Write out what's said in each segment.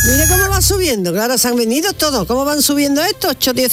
Mira cómo va subiendo, claro, se han venido todos. ¿Cómo van subiendo estos?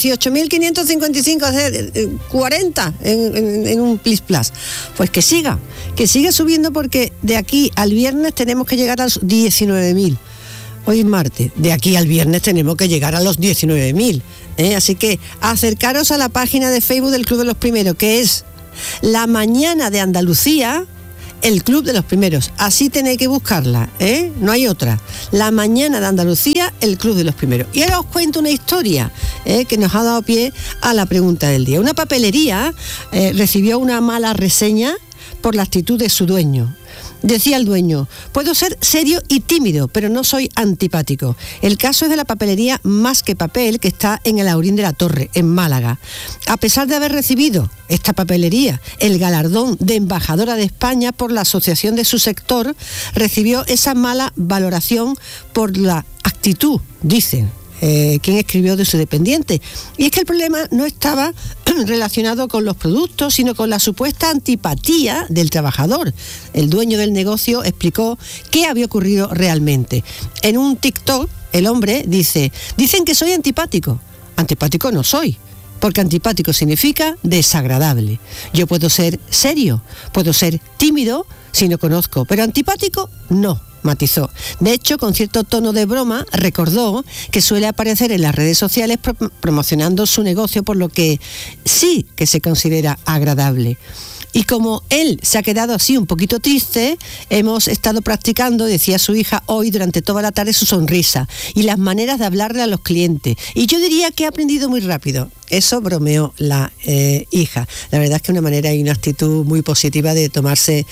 18.555, 40 en un plis plus. Pues que siga subiendo, porque de aquí al viernes tenemos que llegar a los 19.000. Hoy es martes, de aquí al viernes tenemos que llegar a los 19.000. Así que acercaros a la página de Facebook del Club de los Primeros, que es La Mañana de Andalucía, el Club de los Primeros. Así tenéis que buscarla, no hay otra. La Mañana de Andalucía, el Club de los Primeros. Y ahora os cuento una historia que nos ha dado pie a la pregunta del día. Una papelería recibió una mala reseña por la actitud de su dueño. Decía el dueño: puedo ser serio y tímido, pero no soy antipático. El caso es de la papelería Más que Papel, que está en el Alhaurín de la Torre, en Málaga. A pesar de haber recibido esta papelería el galardón de embajadora de España por la asociación de su sector, recibió esa mala valoración por la actitud, dicen, quien escribió, de su dependiente. Y es que el problema no estaba relacionado con los productos, sino con la supuesta antipatía del trabajador. El dueño del negocio explicó qué había ocurrido realmente. En un TikTok, el hombre dice: dicen que soy antipático. Antipático no soy, porque antipático significa desagradable. Yo puedo ser serio, puedo ser tímido si no conozco, pero antipático no, matizó. De hecho, con cierto tono de broma, recordó que suele aparecer en las redes sociales promocionando su negocio, por lo que sí que se considera agradable. Y como él se ha quedado así un poquito triste, hemos estado practicando, decía su hija hoy, durante toda la tarde, su sonrisa y las maneras de hablarle a los clientes. Y yo diría que ha aprendido muy rápido. Eso bromeó la hija. La verdad es que una manera y una actitud muy positiva de tomarse,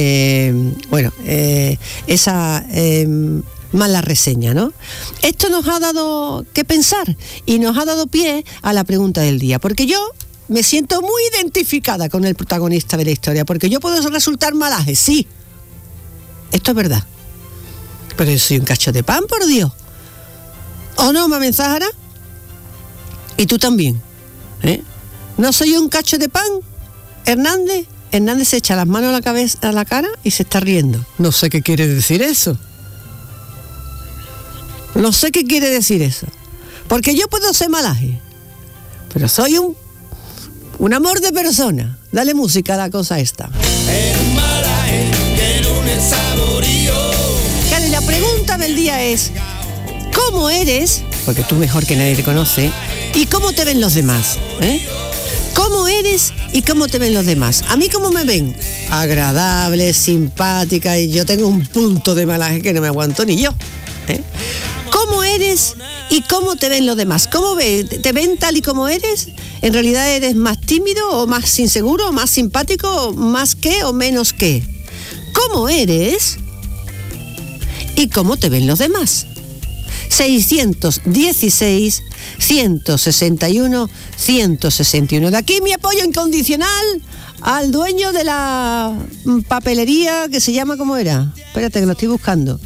esa mala reseña, ¿no? Esto nos ha dado que pensar y nos ha dado pie a la pregunta del día, porque yo me siento muy identificada con el protagonista de la historia, porque yo puedo resultar malaje, sí. Esto es verdad. Pero yo soy un cacho de pan, por Dios. ¿O no, Mamen Zahara? Y tú también. ¿No soy un cacho de pan, Hernández? Hernández se echa las manos a la cabeza, a la cara, y se está riendo. No sé qué quiere decir eso. No sé qué quiere decir eso. Porque yo puedo ser malaje, pero soy un amor de persona. Dale música a la cosa esta. Claro, y la pregunta del día es: ¿cómo eres? Porque tú mejor que nadie te conoce. ¿Y cómo te ven los demás? ¿Cómo eres y cómo te ven los demás? A mí, ¿cómo me ven? Agradable, simpática, y yo tengo un punto de malaje que no me aguanto ni yo. ¿Cómo eres y cómo te ven los demás? ¿Cómo te ven tal y como eres? ¿En realidad eres más tímido o más inseguro, o más simpático, o más qué o menos qué? ¿Cómo eres y cómo te ven los demás? 616 161 161. De aquí mi apoyo incondicional al dueño de la papelería que se llama, ¿cómo era? Espérate que lo estoy buscando.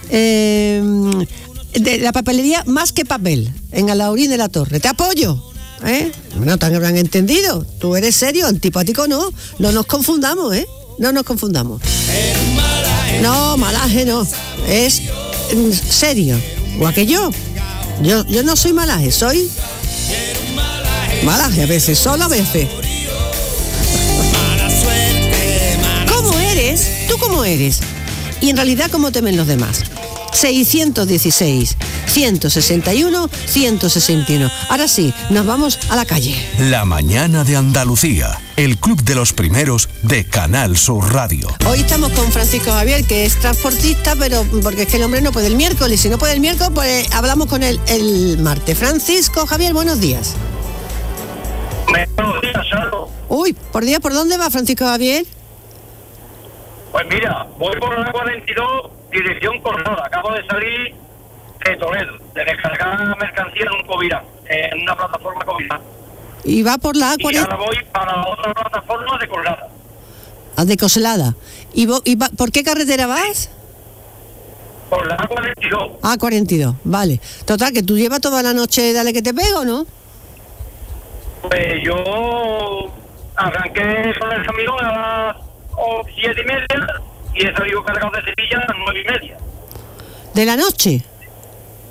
De la papelería Más que Papel, en Alhaurín de la Torre. Te apoyo. No te habrán entendido. Tú eres serio, antipático no. No nos confundamos, No nos confundamos. No, malaje no. Es serio. Igual que yo. Yo no soy malaje, soy malaje a veces, solo a veces. ¿Cómo eres? ¿Tú cómo eres? Y en realidad, ¿cómo te ven los demás? 616 161 161. Ahora sí, nos vamos a la calle. La Mañana de Andalucía, el Club de los Primeros de Canal Sur Radio. Hoy estamos con Francisco Javier, que es transportista, pero porque es que el hombre no puede el miércoles. Si no puede el miércoles, pues hablamos con él el martes. Francisco Javier, buenos días. Buenos días, Charo. Uy, por Dios, ¿por dónde va Francisco Javier? Pues mira, voy por la 42, dirección Cornada. Acabo de salir de Toledo, de descargar mercancía en un Covirán, en una plataforma Covirán. Y va por la A40. Y ahora voy para la otra plataforma de Colgada. De Coslada. ¿Por qué carretera vas? Por la A42. A42, vale. Total, que tú llevas toda la noche, dale que te pego, ¿no? Pues yo arranqué con el camino a las 7:30 y he salido cargado de Sevilla a las 9:30. ¿De la noche?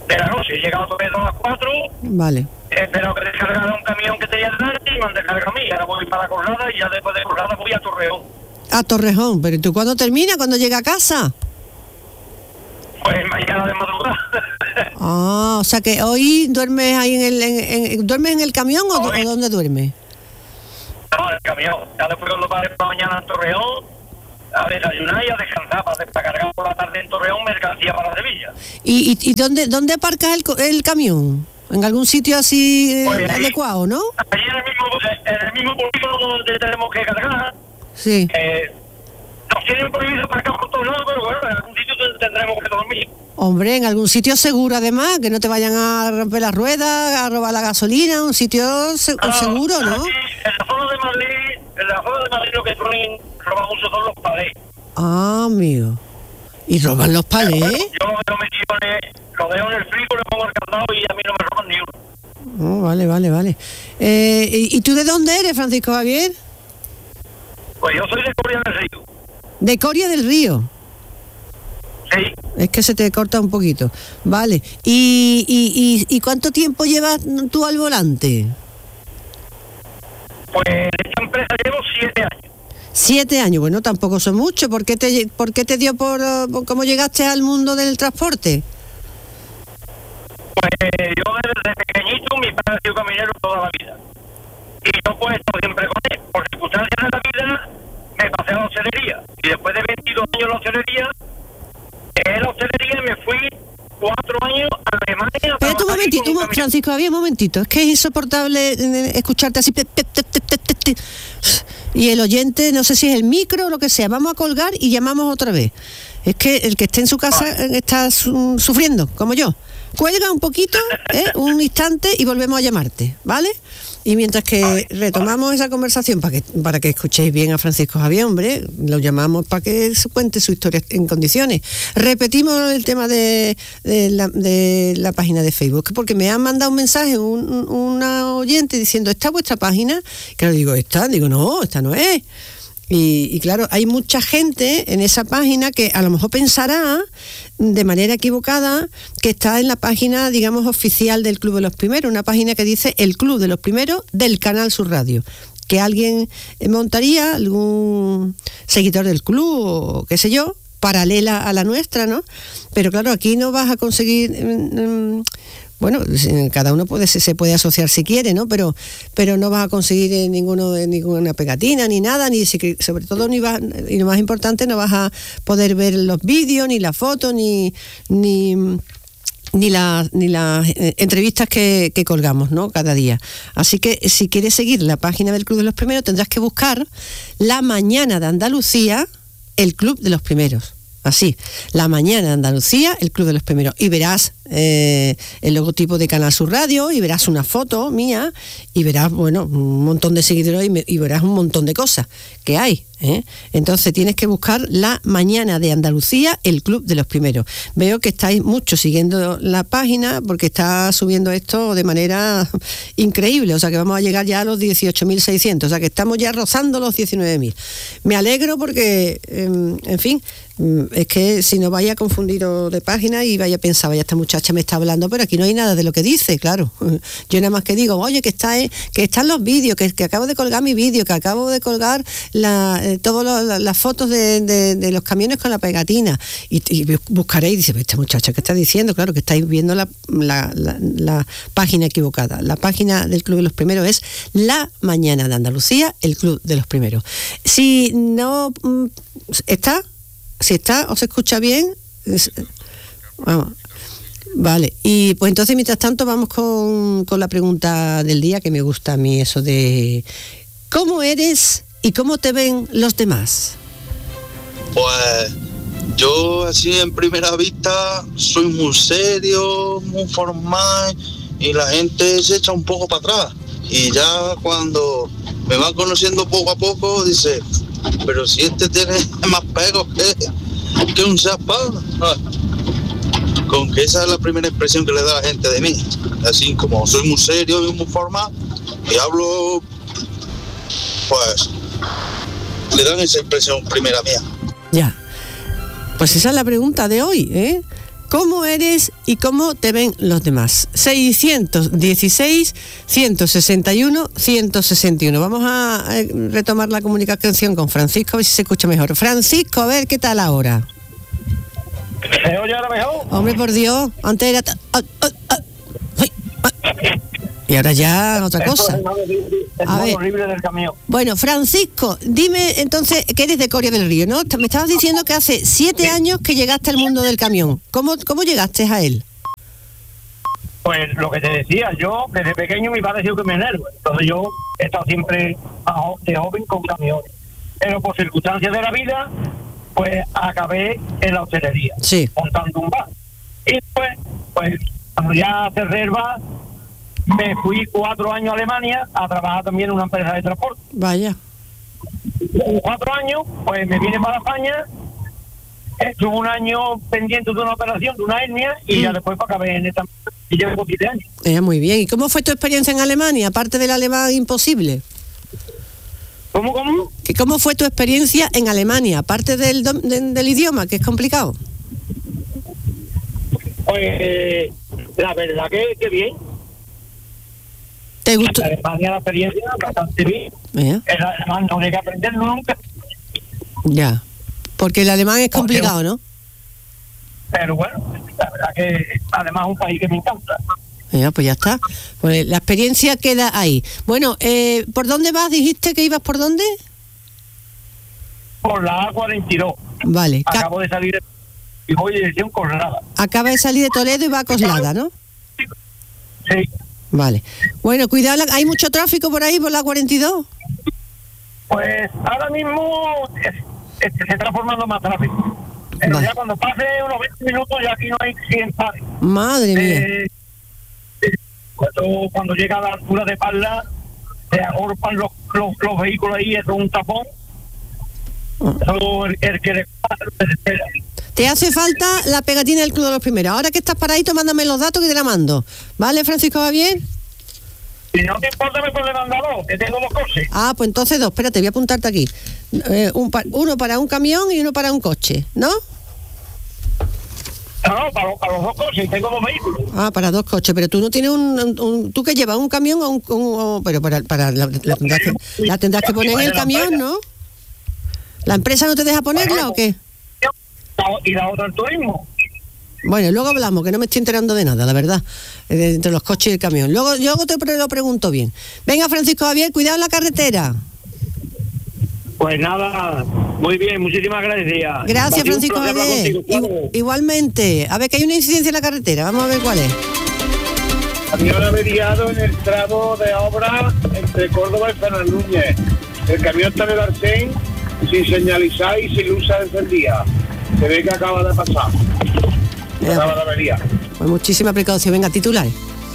de la noche. He llegado a Toledo a las 4. Vale. He esperado que descargara un camión que tenía delante y me han descargado a mí. Ahora voy para Corrada y ya después de Corrada voy a Torreón. A Torrejón, pero ¿y tú cuándo termina? ¿Cuándo llega a casa? Pues mañana de madrugada. Ah, o sea que hoy duermes ahí ¿duermes en el camión o dónde duermes? No, el camión. Ya después cuando pare para mañana en Torreón, a desayunar y a descansar para cargar por la tarde en Torreón mercancía para Sevilla. ¿Y dónde aparcas el camión? ¿En algún sitio así Pues ahí, adecuado, no? Allí en el mismo polígono donde tenemos que cargar. Sí. Nos tienen prohibido aparcar por todos lados, pero bueno, en algún sitio tendremos que dormir. Hombre, en algún sitio seguro además, que no te vayan a romper las ruedas, a robar la gasolina, un sitio seguro, ¿no? Aquí, en la zona de Madrid lo que suelen robar mucho son los palés. Ah, amigo. ¿Y roban los palés? Bueno, yo lo dejo en el frigo, le pongo el candado y a mí no me roban ni uno. Oh, vale. ¿Y tú de dónde eres, Francisco Javier? Pues yo soy de Coria del Río. De Coria del Río. Sí. Es que se te corta un poquito. Vale. ¿Y cuánto tiempo llevas tú al volante? Pues en esta empresa llevo 7 años. 7 años, bueno, tampoco son mucho. ¿Por qué te dio por cómo llegaste al mundo del transporte? Pues yo desde pequeñito, mi padre ha sido caminero toda la vida. Y yo pues he estado siempre con él. Por circunstancias de la vida me pasé a la hostelería. Y después de 22 años en la hostelería, me fui 4 años a Alemania. Espérate un momentito, Francisco, había un momentito. Es que es insoportable escucharte así. Y el oyente, no sé si es el micro o lo que sea, vamos a colgar y llamamos otra vez. Es que el que esté en su casa está sufriendo, como yo. Cuelga un poquito, un instante y volvemos a llamarte, ¿vale? Y mientras que retomamos esa conversación para que escuchéis bien a Francisco Javier, hombre, lo llamamos para que cuente su historia en condiciones. Repetimos el tema de la página de Facebook, porque me han mandado un mensaje una oyente diciendo, ¿está vuestra página? Claro, digo, no, esta no es. Y claro, hay mucha gente en esa página que a lo mejor pensará de manera equivocada que está en la página, digamos, oficial del Club de los Primeros, una página que dice el Club de los Primeros del Canal Sur Radio, que alguien montaría, algún seguidor del club o qué sé yo, paralela a la nuestra, ¿no? Pero claro, aquí no vas a conseguir... Bueno, cada uno se puede asociar si quiere, ¿no? Pero no vas a conseguir ninguna pegatina, ni nada, ni sobre todo y lo más importante, no vas a poder ver los vídeos, ni las fotos, ni las entrevistas que colgamos, ¿no? Cada día. Así que si quieres seguir la página del Club de los Primeros, tendrás que buscar La Mañana de Andalucía, el Club de los Primeros. Así, La Mañana de Andalucía, el Club de los Primeros. Y verás el logotipo de Canal Sur Radio, y verás una foto mía, y verás, bueno, un montón de seguidores, y verás un montón de cosas que hay. Entonces tienes que buscar La Mañana de Andalucía, el Club de los Primeros. Veo que estáis mucho siguiendo la página, porque está subiendo esto de manera increíble. O sea que vamos a llegar ya a los 18.600. O sea que estamos ya rozando los 19.000. Me alegro porque, en fin... Es que si no vaya confundido de página y vaya a pensar, vaya, esta muchacha me está hablando, pero aquí no hay nada de lo que dice, claro. Yo nada más que digo, oye, que están los vídeos, que acabo de colgar mi vídeo, que acabo de colgar todas las fotos de los camiones con la pegatina. Y buscaré y dice, esta muchacha, ¿qué está diciendo? Claro, que estáis viendo la página equivocada. La página del Club de los Primeros es La Mañana de Andalucía, el Club de los Primeros. Si no está... Si está o se escucha bien, vamos. Vale, y pues entonces mientras tanto vamos con la pregunta del día, que me gusta a mí eso de ¿cómo eres y cómo te ven los demás? Pues yo así en primera vista soy muy serio, muy formal, y la gente se echa un poco para atrás, y ya cuando me van conociendo poco a poco dice, pero si este tiene más pegos que un zapato. Con que esa es la primera impresión que le da la gente de mí. Así como soy muy serio y muy formal y hablo, pues le dan esa impresión primera mía. Ya. Pues esa es la pregunta de hoy, ¿Cómo eres y cómo te ven los demás? 616-161-161. Vamos a retomar la comunicación con Francisco, a ver si se escucha mejor. Francisco, a ver, ¿qué tal ahora? ¿Se oye ahora mejor? Hombre, por Dios, antes era... Y ahora ya otra cosa. A ver. Horrible del camión. Bueno, Francisco, dime entonces que eres de Coria del Río, ¿no? Me estabas diciendo que hace 7 años que llegaste al mundo del camión. ¿Cómo llegaste a él? Pues lo que te decía, yo desde pequeño mi padre dijo que me enerva. Entonces yo he estado siempre de joven con camiones. Pero por circunstancias de la vida, pues acabé en la hostelería, sí, montando un bar. Y pues cuando ya cerré el bar, me fui 4 años a Alemania a trabajar también en una empresa de transporte. Vaya. En 4 años, pues me vine para España, estuve 1 año pendiente de una operación, de una hernia, y ya después acabé en esta... Y llevo 7 años. Muy bien. ¿Y cómo fue tu experiencia en Alemania, aparte del alemán imposible? ¿Cómo? ¿Cómo fue tu experiencia en Alemania, aparte del idioma, que es complicado? Pues la verdad que bien. ¿Te gustó? En Alemania la experiencia bastante bien. El alemán no hay que aprenderlo nunca. Ya, porque el alemán es complicado, ¿no? Pero bueno, la verdad que además es un país que me encanta. Pues ya está. Pues la experiencia queda ahí. Bueno, ¿por dónde vas? ¿Dijiste que ibas por dónde? Por la A42. Vale. Acabo de salir y voy en dirección Coslada. Acaba de salir de Toledo y va a Coslada, ¿no? Sí. Vale. Bueno, cuidado, ¿hay mucho tráfico por ahí, por la 42? Pues ahora mismo se está formando más tráfico. Pero ya cuando pase unos 20 minutos ya aquí no hay 100 pares. Madre mía. Cuando llega a la altura de Parla, se agolpan los vehículos ahí, eso es un tapón. Eso el que le pasa se espera. Te hace falta la pegatina del Club de los Primeros. Ahora que estás paradito, mándame los datos que te la mando. ¿Vale, Francisco, va bien? Si no te importa, me puedes mandar 2, que tengo 2 coches. Pues entonces 2. Espérate, voy a apuntarte aquí. Uno para un camión y uno para un coche, ¿no? No, para los 2 coches, tengo 2 vehículos. Para 2 coches, pero tú no tienes ¿tú qué llevas? ¿Un camión o pero para la tendrás que poner en el camión, ¿no? ¿La empresa no te deja ponerla o qué? Y la otra el turismo. Bueno, luego hablamos, que no me estoy enterando de nada, la verdad, entre los coches y el camión. Luego te lo pregunto bien. Venga, Francisco Javier, cuidado en la carretera. Pues nada, muy bien, muchísimas gracias. Gracias, Francisco Javier. Igualmente. A ver, que hay una incidencia en la carretera, vamos a ver cuál es. Camión averiado en el tramo de obra entre Córdoba y Fernández Núñez. El camión está en el arcén, sin señalizar y sin luz encendida. Se ve que acaba de pasar. Acaba de avería. Pues muchísima precaución. Venga, titular.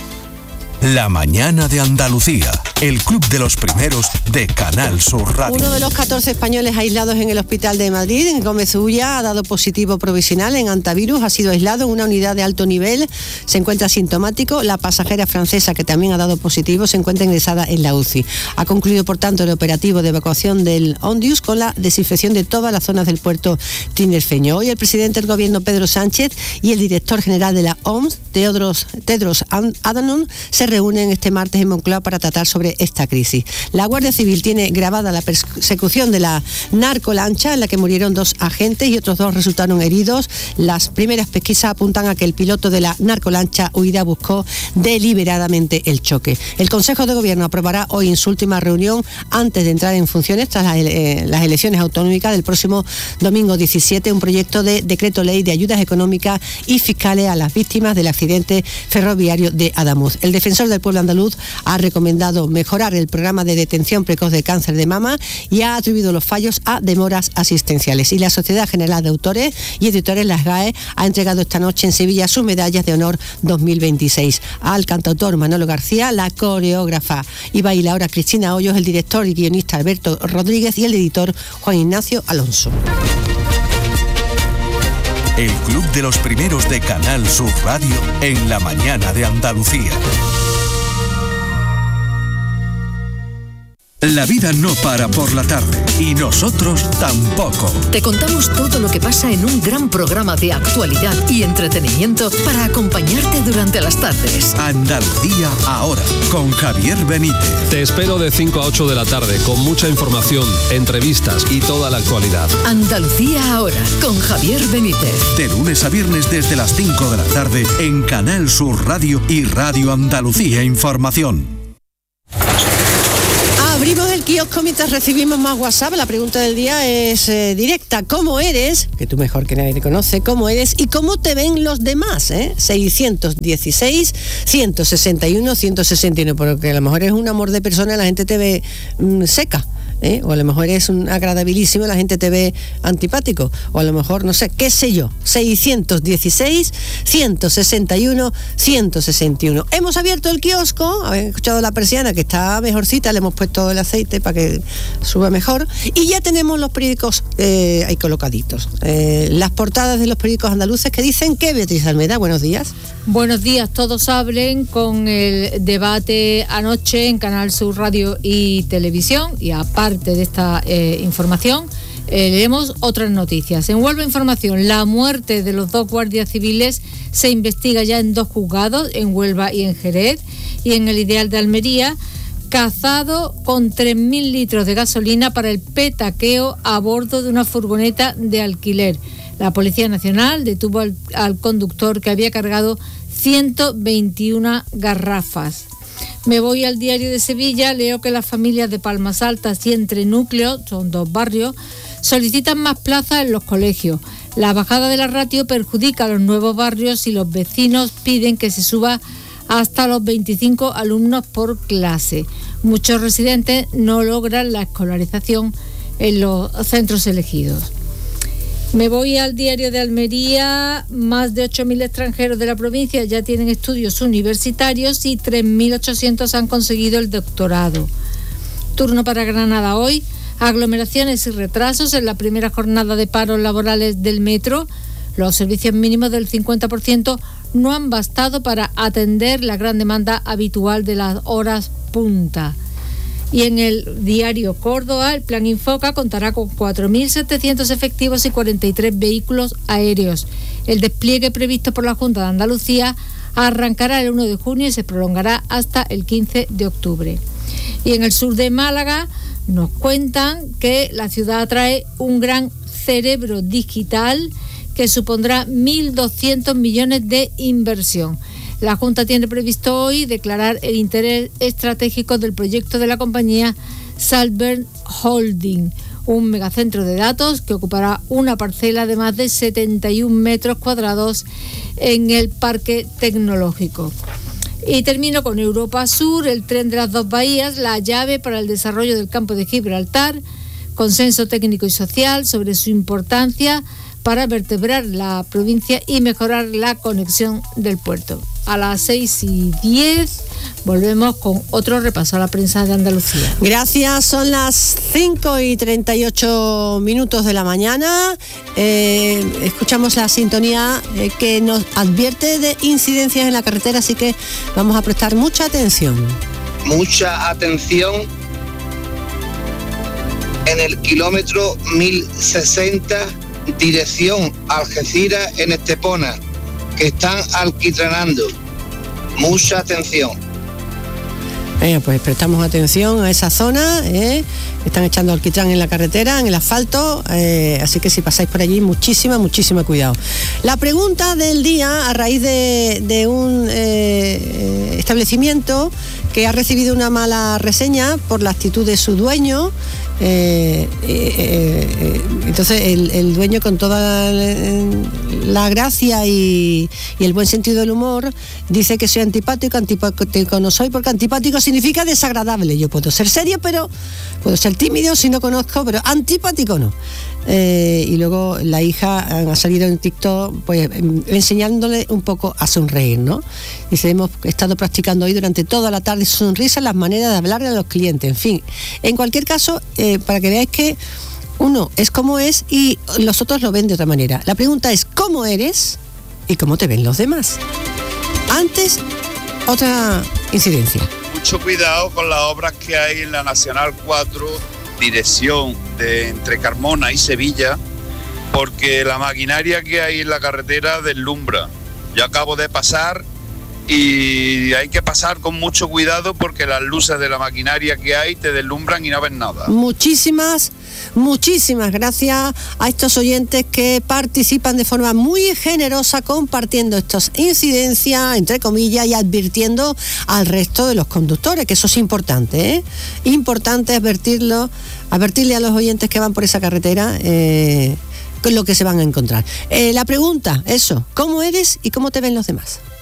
La mañana de Andalucía, el club de los primeros de Canal Sur Radio. Uno de los 14 españoles aislados en el hospital de Madrid, en Gómez Ulla, ha dado positivo provisional en antivirus, ha sido aislado en una unidad de alto nivel, se encuentra asintomático. La pasajera francesa, que también ha dado positivo, se encuentra ingresada en la UCI. Ha concluido, por tanto, el operativo de evacuación del Ondius con la desinfección de todas las zonas del puerto tinerfeño. Hoy el presidente del gobierno, Pedro Sánchez, y el director general de la OMS, Tedros Adhanom, se reúnen este martes en Moncloa para tratar sobre esta crisis. La Guardia Civil tiene grabada la persecución de la narcolancha en la que murieron 2 agentes y otros 2 resultaron heridos. Las primeras pesquisas apuntan a que el piloto de la narcolancha huida buscó deliberadamente el choque. El Consejo de Gobierno aprobará hoy en su última reunión antes de entrar en funciones tras las elecciones autonómicas del próximo domingo 17 un proyecto de decreto ley de ayudas económicas y fiscales a las víctimas del accidente ferroviario de Adamuz. El defensor del pueblo andaluz ha recomendado mejorar el programa de detención precoz de cáncer de mama y ha atribuido los fallos a demoras asistenciales. Y la Sociedad General de Autores y Editores, la SGAE, ha entregado esta noche en Sevilla sus medallas de honor 2026 al cantautor Manolo García, la coreógrafa y bailaora Cristina Hoyos, el director y guionista Alberto Rodríguez y el editor Juan Ignacio Alonso. El club de los primeros de Canal Sur Radio en la mañana de Andalucía. La vida no para por la tarde y nosotros tampoco. Te contamos todo lo que pasa en un gran programa de actualidad y entretenimiento para acompañarte durante las tardes. Andalucía ahora, con Javier Benítez. Te espero de 5 a 8 de la tarde con mucha información, entrevistas y toda la actualidad. Andalucía ahora, con Javier Benítez. De lunes a viernes desde las 5 de la tarde en Canal Sur Radio y Radio Andalucía Información. Abrimos el kiosco mientras recibimos más WhatsApp. La pregunta del día es directa. ¿Cómo eres? Que tú mejor que nadie te conoce. ¿Cómo eres? ¿Y cómo te ven los demás? 616, 161, 161. Porque a lo mejor es un amor de persona y la gente te ve seca. O a lo mejor es un agradabilísimo y la gente te ve antipático, o a lo mejor, no sé, qué sé yo. 616, 161, 161. Hemos abierto el kiosco, habéis escuchado la persiana que está mejorcita, le hemos puesto el aceite para que suba mejor, y ya tenemos los periódicos ahí colocaditos. Las portadas de los periódicos andaluces que dicen que, Beatriz Almeda, buenos días. Buenos días, todos hablen con el debate anoche en Canal Sur Radio y Televisión, y aparte de esta información, leemos otras noticias. En Huelva Información, la muerte de los 2 guardias civiles se investiga ya en 2 juzgados, en Huelva y en Jerez, y en el Ideal de Almería, cazado con 3.000 litros de gasolina para el petaqueo a bordo de una furgoneta de alquiler. La Policía Nacional detuvo al conductor que había cargado 121 garrafas. Me voy al Diario de Sevilla, leo que las familias de Palmas Altas y Entrenúcleo, son 2 barrios, solicitan más plazas en los colegios. La bajada de la ratio perjudica a los nuevos barrios y los vecinos piden que se suba hasta los 25 alumnos por clase. Muchos residentes no logran la escolarización en los centros elegidos. Me voy al Diario de Almería. Más de 8.000 extranjeros de la provincia ya tienen estudios universitarios y 3.800 han conseguido el doctorado. Turno para Granada hoy. Aglomeraciones y retrasos en la primera jornada de paros laborales del metro. Los servicios mínimos del 50% no han bastado para atender la gran demanda habitual de las horas punta. Y en el Diario Córdoba, el Plan Infoca contará con 4.700 efectivos y 43 vehículos aéreos. El despliegue previsto por la Junta de Andalucía arrancará el 1 de junio y se prolongará hasta el 15 de octubre. Y en el sur de Málaga nos cuentan que la ciudad atrae un gran cerebro digital que supondrá 1.200 millones de inversión. La Junta tiene previsto hoy declarar el interés estratégico del proyecto de la compañía Saltburn Holding, un megacentro de datos que ocupará una parcela de más de 71 metros cuadrados en el Parque Tecnológico. Y termino con Europa Sur, el tren de las 2 bahías, la llave para el desarrollo del campo de Gibraltar, consenso técnico y social sobre su importancia para vertebrar la provincia y mejorar la conexión del puerto. A las 6:10 volvemos con otro repaso a la prensa de Andalucía. Gracias, son las 5:38 de la mañana. Escuchamos la sintonía que nos advierte de incidencias en la carretera, así que vamos a prestar mucha atención. Mucha atención en el kilómetro 1060, dirección Algeciras en Estepona, que están alquitranando. Mucha atención. Pues prestamos atención a esa zona, están echando alquitrán en la carretera, en el asfalto, así que si pasáis por allí, muchísima cuidado. La pregunta del día, a raíz de un establecimiento que ha recibido una mala reseña por la actitud de su dueño. Entonces el dueño, con toda la gracia y el buen sentido del humor, dice que soy antipático no soy, porque antipático significa desagradable. Yo puedo ser serio, pero puedo ser tímido si no conozco, pero antipático no. Y luego la hija ha salido en TikTok pues enseñándole un poco a sonreír, ¿no? Dice, hemos estado practicando hoy durante toda la tarde sonrisa, las maneras de hablarle a los clientes, en fin. En cualquier caso, para que veáis que uno es como es y los otros lo ven de otra manera. La pregunta es ¿cómo eres y cómo te ven los demás? Antes, otra incidencia. mucho cuidado con las obras que hay en la Nacional 4, dirección de entre Carmona y Sevilla, porque la maquinaria que hay en la carretera deslumbra. Yo acabo de pasar y hay que pasar con mucho cuidado porque las luces de la maquinaria que hay te deslumbran y no ves nada. Muchísimas gracias a estos oyentes que participan de forma muy generosa compartiendo estas incidencias, entre comillas, y advirtiendo al resto de los conductores, que eso es importante, ¿eh? Importante advertirle a los oyentes que van por esa carretera con lo que se van a encontrar. La pregunta, eso, ¿cómo eres y cómo te ven los demás?